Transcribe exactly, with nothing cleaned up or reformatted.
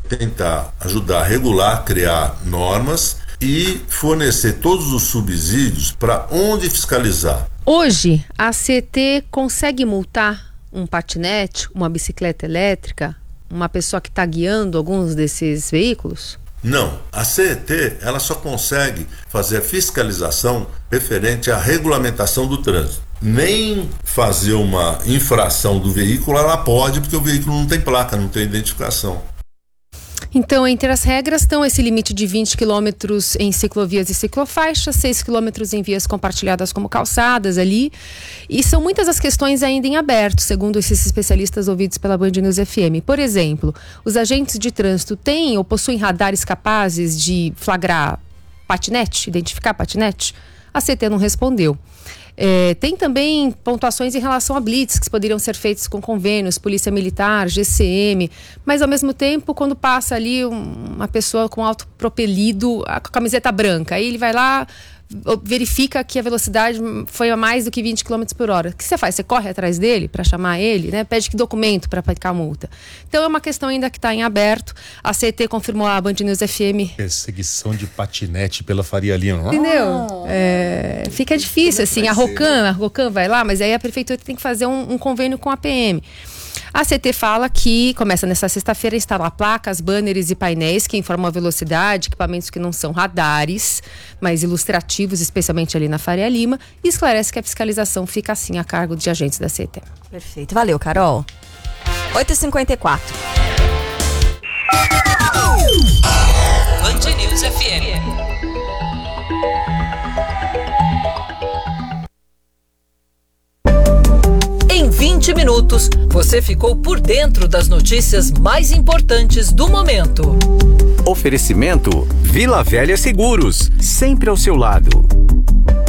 tentar ajudar a regular, criar normas e fornecer todos os subsídios para onde fiscalizar. Hoje, a C E T consegue multar um patinete, uma bicicleta elétrica, uma pessoa que está guiando alguns desses veículos? Não, a C E T ela só consegue fazer a fiscalização referente à regulamentação do trânsito. Nem fazer uma infração do veículo ela pode, porque o veículo não tem placa, não tem identificação. Então, entre as regras estão esse limite de vinte quilômetros em ciclovias e ciclofaixas, seis quilômetros em vias compartilhadas como calçadas ali. E são muitas as questões ainda em aberto, segundo esses especialistas ouvidos pela Band News F M. Por exemplo, os agentes de trânsito têm ou possuem radares capazes de flagrar patinete, identificar patinete? A C E T não respondeu. É, tem também pontuações em relação a blitz que poderiam ser feitos com convênios, Polícia Militar, G C M, mas ao mesmo tempo quando passa ali um, uma pessoa com alto propelido, a, com a camiseta branca, aí ele vai lá, verifica que a velocidade foi a mais do que vinte quilômetros por hora. O que você faz? Você corre atrás dele para chamar ele, né? Pede que documento para aplicar a multa. Então é uma questão ainda que está em aberto. A C E T confirmou a Band News F M. Perseguição de patinete pela Faria Lima. Entendeu? É, fica difícil, assim. A Rocan, a Rocan vai lá, mas aí a prefeitura tem que fazer um, um convênio com a P M. A C E T fala que começa nessa sexta-feira a instalar placas, banners e painéis que informam a velocidade, equipamentos que não são radares, mas ilustrativos, especialmente ali na Faria Lima, e esclarece que a fiscalização fica assim a cargo de agentes da C E T. Perfeito. Valeu, Carol. oito e cinquenta e quatro. Band News F M. Em vinte minutos, você ficou por dentro das notícias mais importantes do momento. Oferecimento Vila Velha Seguros, sempre ao seu lado.